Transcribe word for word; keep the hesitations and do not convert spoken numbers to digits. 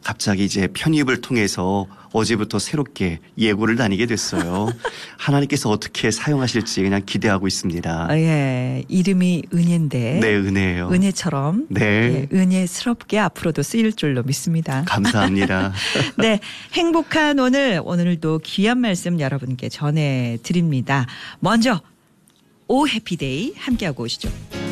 갑자기 이제 편입을 통해서 어제부터 새롭게 예고를 다니게 됐어요. 하나님께서 어떻게 사용하실지 그냥 기대하고 있습니다. 아, 예, 이름이 은혜인데. 네, 은혜예요. 은혜처럼. 네. 예, 은혜스럽게 앞으로도 쓰일 줄로 믿습니다. 감사합니다. 네, 행복한 오늘 오늘도 귀한 말씀 여러분께 전해드립니다. 먼저 오 해피데이 함께하고 오시죠.